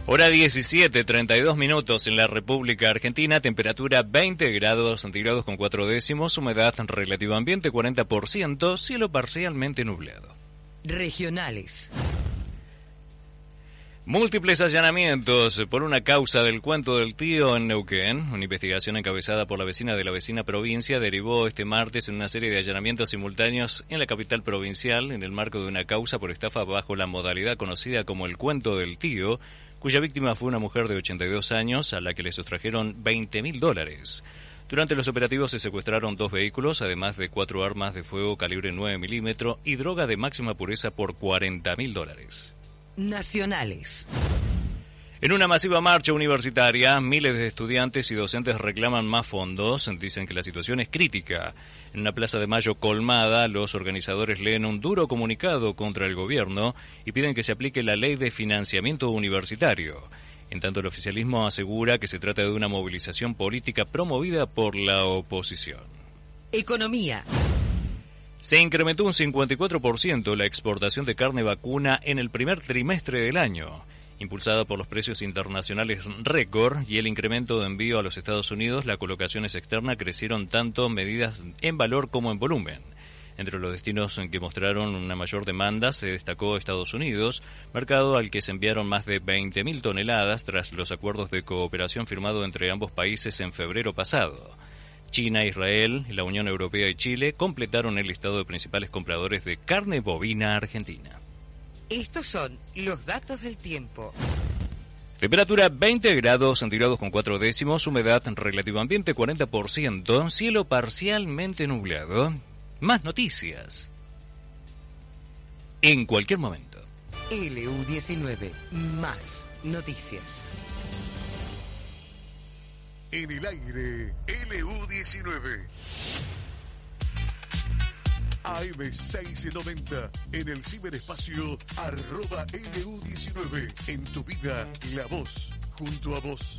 Hora 17, 32 minutos en la República Argentina, temperatura 20 grados centígrados con 4 décimos, humedad relativa ambiente 40%, cielo parcialmente nublado. Regionales. Múltiples allanamientos por una causa del cuento del tío en Neuquén. Una investigación encabezada por la vecina de la vecina provincia derivó este martes en una serie de allanamientos simultáneos en la capital provincial en el marco de una causa por estafa bajo la modalidad conocida como el cuento del tío, cuya víctima fue una mujer de 82 años a la que le sustrajeron $20.000. Durante los operativos se secuestraron 2 vehículos, además de 4 armas de fuego calibre 9 milímetros y droga de máxima pureza por $40.000. Nacionales. En una masiva marcha universitaria, miles de estudiantes y docentes reclaman más fondos. Dicen que la situación es crítica. En una Plaza de Mayo colmada, los organizadores leen un duro comunicado contra el gobierno y piden que se aplique la ley de financiamiento universitario. En tanto, el oficialismo asegura que se trata de una movilización política promovida por la oposición. Economía. Se incrementó un 54% la exportación de carne vacuna en el primer trimestre del año, impulsada por los precios internacionales récord y el incremento de envío a los Estados Unidos. Las colocaciones externas crecieron tanto medidas en valor como en volumen. Entre los destinos en que mostraron una mayor demanda se destacó Estados Unidos, mercado al que se enviaron más de 20.000 toneladas tras los acuerdos de cooperación firmados entre ambos países en febrero pasado. China, Israel, la Unión Europea y Chile completaron el listado de principales compradores de carne bovina argentina. Estos son los datos del tiempo. Temperatura 20 grados centígrados con 4 décimos, humedad relativa ambiente 40%, cielo parcialmente nublado. Más noticias en cualquier momento. LU19, más noticias. En el aire, LU19. AM690, en el ciberespacio, @LU19. En tu vida, la voz, junto a vos.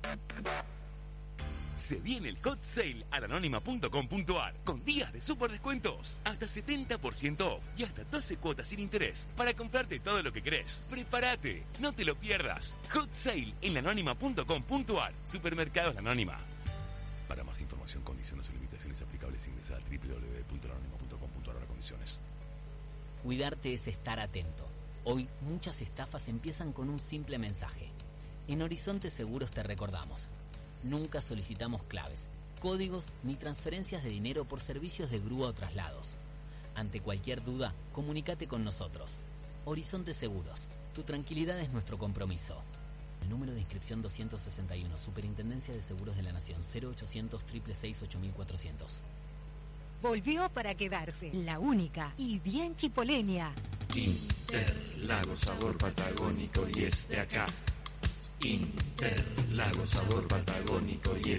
Se viene el Hot Sale a lanónima.com.ar con días de super descuentos, hasta 70% off y hasta 12 cuotas sin interés para comprarte todo lo que querés. ¡Prepárate! ¡No te lo pierdas! Hot Sale en lanónima.com.ar. Supermercados La Anónima. Para más información, condiciones y limitaciones aplicables, ingresa a www.lanónima.com.ar. Condiciones. Cuidarte es estar atento. Hoy muchas estafas empiezan con un simple mensaje. En Horizonte Seguros te recordamos: nunca solicitamos claves, códigos ni transferencias de dinero por servicios de grúa o traslados. Ante cualquier duda, comunícate con nosotros. Horizonte Seguros, tu tranquilidad es nuestro compromiso. El número de inscripción 261, Superintendencia de Seguros de la Nación, 0800 666 8400. Volvió para quedarse, la única y bien chipoleña. Interlagos, sabor patagónico y acá. Interlagos, sabor patagónico y